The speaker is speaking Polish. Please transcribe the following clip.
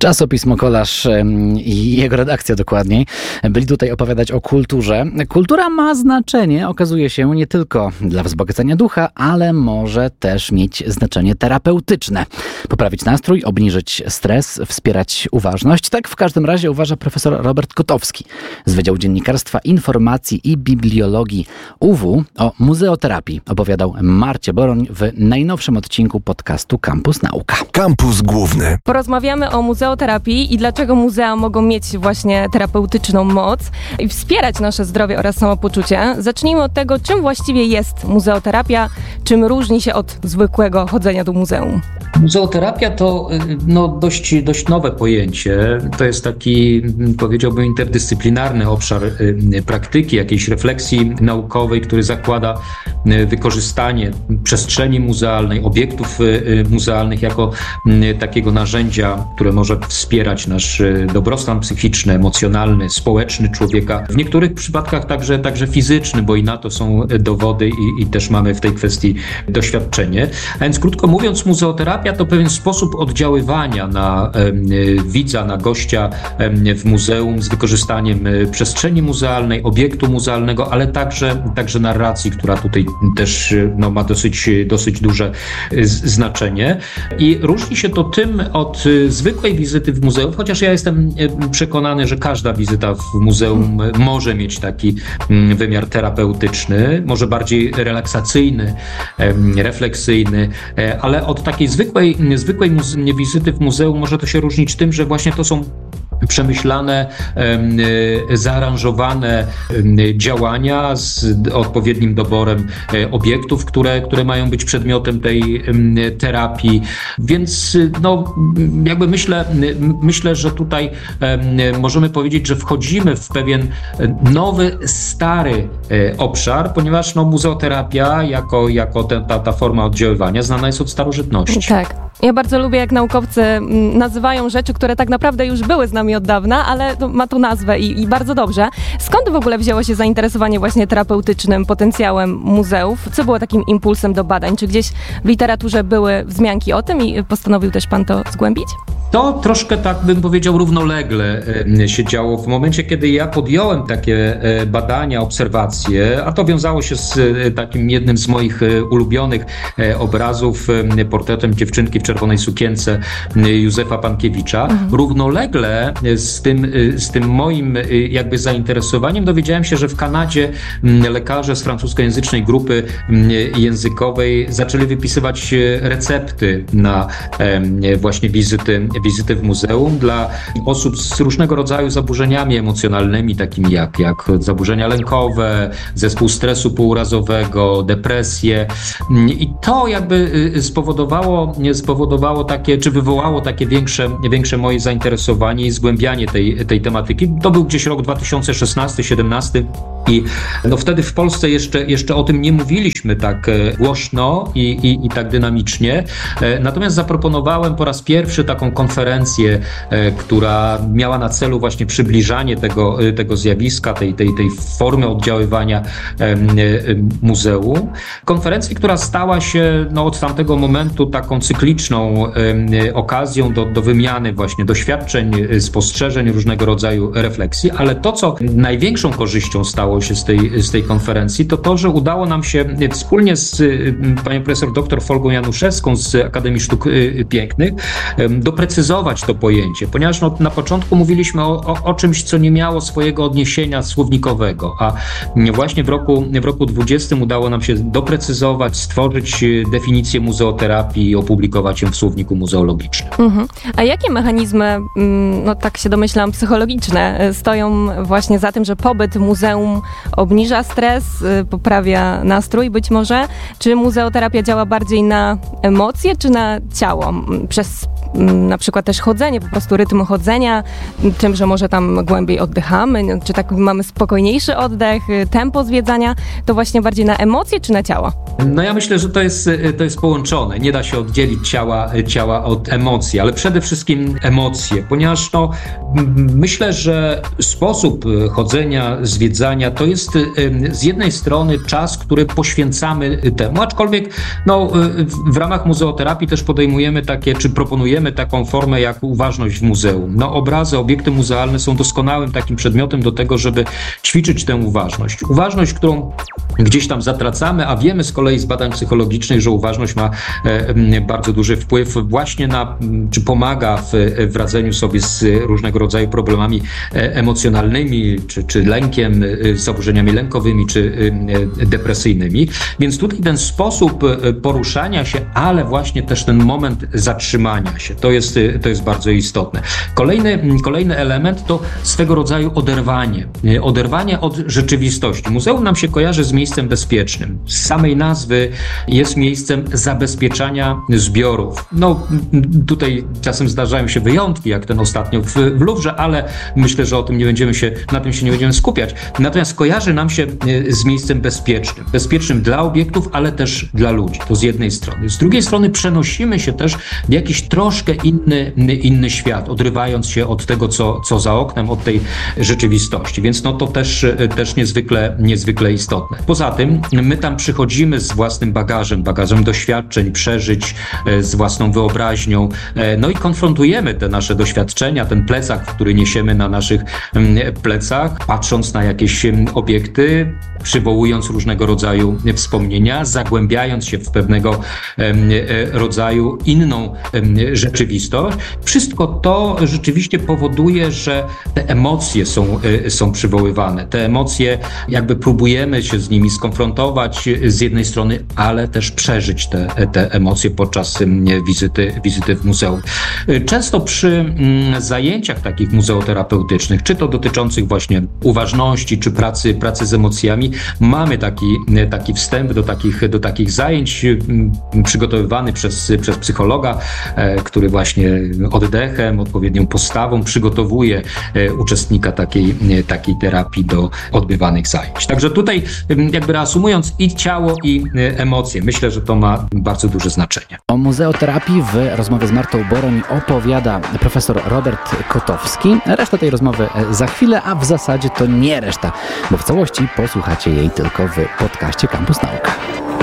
Czasopismo Kolarz i jego redakcja dokładniej byli tutaj opowiadać o kulturze. Kultura ma znaczenie, okazuje się, nie tylko dla wzbogacenia ducha, ale może też mieć znaczenie terapeutyczne. Poprawić nastrój, obniżyć stres, wspierać uważność. Tak w każdym razie uważa profesor Robert Kotowski z Wydziału Dziennikarstwa, Informacji i Bibliologii UW. O muzeoterapii opowiadał Marcie Boroń w najnowszym odcinku podcastu Campus Nauka. Campus Główny. Porozmawiamy o muzeoterapii i dlaczego muzea mogą mieć właśnie terapeutyczną moc i wspierać nasze zdrowie oraz samopoczucie. Zacznijmy od tego, czym właściwie jest muzeoterapia, czym różni się od zwykłego chodzenia do muzeum. Muzeoterapia to dość nowe pojęcie. To jest taki, powiedziałbym, interdyscyplinarny obszar praktyki, jakiejś refleksji naukowej, który zakłada wykorzystanie przestrzeni muzealnej, obiektów muzealnych jako takiego narzędzia, które może wspierać nasz dobrostan psychiczny, emocjonalny, społeczny człowieka. W niektórych przypadkach także fizyczny, bo i na to są dowody i też mamy w tej kwestii doświadczenie. A więc krótko mówiąc, muzeoterapia to pewien sposób oddziaływania na widza, na gościa w muzeum z wykorzystaniem przestrzeni muzealnej, obiektu muzealnego, ale także narracji, która tutaj też ma dosyć duże znaczenie. I różni się to tym od zwykłej wizyty w muzeum, chociaż ja jestem przekonany, że każda wizyta w muzeum może mieć taki wymiar terapeutyczny, może bardziej relaksacyjny, refleksyjny, ale od takiej zwykłej wizyty w muzeum może to się różnić tym, że właśnie to są przemyślane, zaaranżowane działania z odpowiednim doborem obiektów, które mają być przedmiotem tej terapii. Więc jakby myślę, że tutaj możemy powiedzieć, że wchodzimy w pewien nowy, stary obszar, ponieważ muzeoterapia jako ta forma oddziaływania znana jest od starożytności. Tak. Ja bardzo lubię, jak naukowcy nazywają rzeczy, które tak naprawdę już były z nami od dawna, ale ma tu nazwę i bardzo dobrze. Skąd w ogóle wzięło się zainteresowanie właśnie terapeutycznym potencjałem muzeów? Co było takim impulsem do badań? Czy gdzieś w literaturze były wzmianki o tym i postanowił też pan to zgłębić? To troszkę, tak bym powiedział, równolegle się działo. W momencie, kiedy ja podjąłem takie badania, obserwacje, a to wiązało się z takim jednym z moich ulubionych obrazów, portretem dziewczynki w czerwonej sukience Józefa Pankiewicza. Równolegle z tym moim jakby zainteresowaniem dowiedziałem się, że w Kanadzie lekarze z francuskojęzycznej grupy językowej zaczęli wypisywać recepty na właśnie wizyty w muzeum dla osób z różnego rodzaju zaburzeniami emocjonalnymi, takimi jak zaburzenia lękowe, zespół stresu półrazowego, depresję. I to jakby spowodowało takie, czy wywołało takie większe moje zainteresowanie i zgłębianie tej tematyki. To był gdzieś rok 2016-17 i wtedy w Polsce jeszcze o tym nie mówiliśmy tak głośno i tak dynamicznie. Natomiast zaproponowałem po raz pierwszy taką konferencję, która miała na celu właśnie przybliżanie tego zjawiska, tej formy oddziaływania muzeum. Konferencji, która stała się od tamtego momentu taką cykliczną okazją do wymiany właśnie doświadczeń, spostrzeżeń, różnego rodzaju refleksji, ale to, co największą korzyścią stało się z tej konferencji, to, że udało nam się wspólnie z panią profesor dr Folgą Januszewską z Akademii Sztuk Pięknych doprecyzować to pojęcie, ponieważ na początku mówiliśmy o czymś, co nie miało swojego odniesienia słownikowego, a właśnie w roku 20 udało nam się doprecyzować, stworzyć definicję muzeoterapii i opublikować ją w słowniku muzeologicznym. A jakie mechanizmy, tak się domyślam, psychologiczne stoją właśnie za tym, że pobyt w muzeum obniża stres, poprawia nastrój być może? Czy muzeoterapia działa bardziej na emocje, czy na ciało? Przez na przykład też chodzenie, po prostu rytm chodzenia, tym, że może tam głębiej oddychamy, czy tak mamy spokojniejszy oddech, tempo zwiedzania, to właśnie bardziej na emocje, czy na ciało? Ja myślę, że to jest połączone. Nie da się oddzielić ciała od emocji, ale przede wszystkim emocje, ponieważ myślę, że sposób chodzenia, zwiedzania to jest z jednej strony czas, który poświęcamy temu, aczkolwiek w ramach muzeoterapii też podejmujemy czy proponujemy taką formę jak uważność w muzeum. Obrazy, obiekty muzealne są doskonałym takim przedmiotem do tego, żeby ćwiczyć tę uważność. Uważność, którą gdzieś tam zatracamy, a wiemy z kolei z badań psychologicznych, że uważność ma bardzo duży wpływ właśnie czy pomaga w radzeniu sobie z różnego rodzaju problemami emocjonalnymi, czy lękiem, z zaburzeniami lękowymi, czy depresyjnymi. Więc tutaj ten sposób poruszania się, ale właśnie też ten moment zatrzymania się, to jest bardzo istotne. Kolejny element to swego rodzaju oderwanie od rzeczywistości. Muzeum nam się kojarzy z miejscem bezpiecznym. Z samej nazwy jest miejscem zabezpieczania zbiorów. Tutaj czasem zdarzają się wyjątki, jak ten ostatnio w Louvre, ale myślę, że na tym się nie będziemy skupiać. Natomiast kojarzy nam się z miejscem bezpiecznym. Bezpiecznym dla obiektów, ale też dla ludzi. To z jednej strony. Z drugiej strony przenosimy się też w jakiś troszkę inny świat, odrywając się od tego, co za oknem, od tej rzeczywistości. Więc to też niezwykle istotne. Poza tym my tam przychodzimy z własnym bagażem doświadczeń, przeżyć, z własną wyobraźnią, i konfrontujemy te nasze doświadczenia, ten plecak, który niesiemy na naszych plecach, patrząc na jakieś obiekty, przywołując różnego rodzaju wspomnienia, zagłębiając się w pewnego rodzaju inną rzeczywistość. Wszystko to rzeczywiście powoduje, że te emocje są przywoływane. Te emocje jakby próbujemy się z nimi skonfrontować z jednej strony, ale też przeżyć te emocje podczas wizyty w muzeum. Często przy zajęciach takich muzeoterapeutycznych, czy to dotyczących właśnie uważności, czy pracy z emocjami, mamy taki wstęp do takich zajęć przygotowywany przez psychologa, który właśnie oddechem, odpowiednią postawą przygotowuje uczestnika takiej terapii do odbywanych zajęć. Także tutaj jakby reasumując i ciało, i emocje. Myślę, że to ma bardzo duże znaczenie. O muzeoterapii w rozmowie z Martą Boroń opowiada profesor Robert Kotowski. Reszta tej rozmowy za chwilę, a w zasadzie to nie reszta, bo w całości posłuchacie jej tylko w podcaście Campus Nauka.